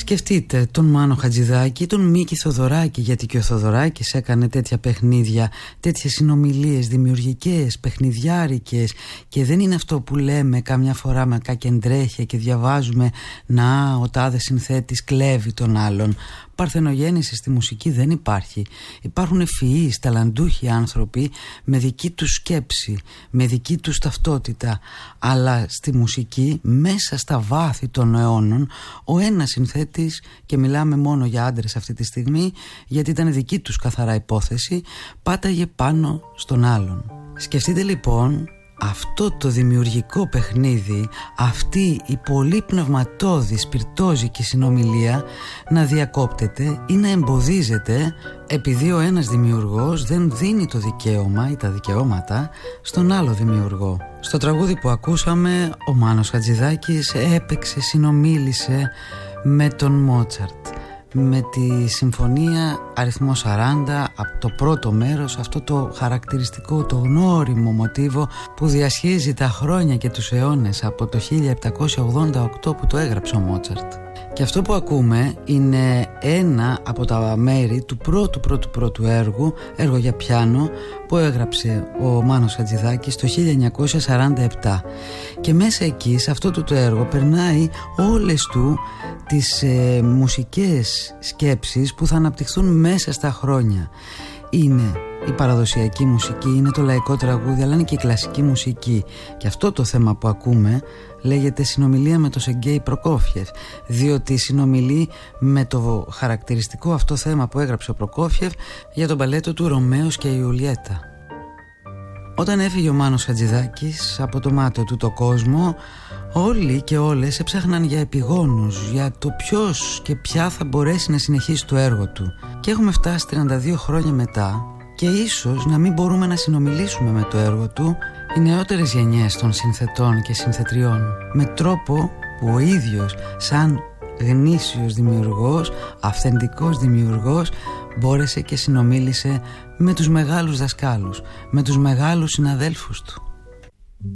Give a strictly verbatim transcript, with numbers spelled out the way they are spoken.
Σκεφτείτε τον Μάνο Χατζηδάκη, τον Μίκη Θοδωράκη, γιατί και ο Θοδωράκης έκανε τέτοια παιχνίδια, τέτοιες συνομιλίες δημιουργικές, παιχνιδιάρικες, και δεν είναι αυτό που λέμε καμιά φορά με κακεντρέχεια και διαβάζουμε «Να, ο τάδε συνθέτης κλέβει τον άλλον». Παρθενογέννηση στη μουσική δεν υπάρχει. Υπάρχουν ευφυείς, ταλαντούχοι άνθρωποι με δική τους σκέψη, με δική τους ταυτότητα. Αλλά στη μουσική, μέσα στα βάθη των αιώνων, ο ένας συνθέτης, και μιλάμε μόνο για άντρες αυτή τη στιγμή, γιατί ήταν δική τους καθαρά υπόθεση, πάταγε πάνω στον άλλον. Σκεφτείτε λοιπόν αυτό το δημιουργικό παιχνίδι, αυτή η πολύ πνευματώδη σπιρτόζικη συνομιλία να διακόπτεται ή να εμποδίζεται επειδή ο ένας δημιουργός δεν δίνει το δικαίωμα ή τα δικαιώματα στον άλλο δημιουργό. Στο τραγούδι που ακούσαμε, ο Μάνος Χατζηδάκης έπαιξε, συνομίλησε με τον Μότσαρτ, με τη συμφωνία αριθμό σαράντα, από το πρώτο μέρος, αυτό το χαρακτηριστικό, το γνώριμο μοτίβο που διασχίζει τα χρόνια και τους αιώνες, από το χίλια επτακόσια ογδόντα οκτώ που το έγραψε ο Μότσαρτ. Και αυτό που ακούμε είναι ένα από τα μέρη του πρώτου πρώτου πρώτου έργου, έργο για πιάνο, που έγραψε ο Μάνος Χατζηδάκης το χίλια εννιακόσια σαράντα επτά. Και μέσα εκεί, σε αυτό το έργο, περνάει όλες του τις ε, μουσικές σκέψεις που θα αναπτυχθούν μέσα στα χρόνια. Είναι η παραδοσιακή μουσική, είναι το λαϊκό τραγούδι, αλλά είναι και η κλασική μουσική. Και αυτό το θέμα που ακούμε λέγεται συνομιλία με τον Σεργέη Προκόφιεφ, διότι συνομιλεί με το χαρακτηριστικό αυτό θέμα που έγραψε ο Προκόφιεφ για τον μπαλέτο του Ρωμαίος και η Ιουλιέτα. Όταν έφυγε ο Μάνος Χατζηδάκης από το μάτιο του το κόσμο, όλοι και όλες έψαχναν για επιγόνους, για το ποιος και ποια θα μπορέσει να συνεχίσει το έργο του. Και έχουμε φτάσει τριάντα δύο χρόνια μετά και ίσως να μην μπορούμε να συνομιλήσουμε με το έργο του οι νεότερες γενιές των συνθετών και συνθετριών, με τρόπο που ο ίδιος σαν γνήσιος δημιουργός, αυθεντικός δημιουργός, μπόρεσε και συνομίλησε με τους μεγάλους δασκάλους, με τους μεγάλους συναδέλφους του.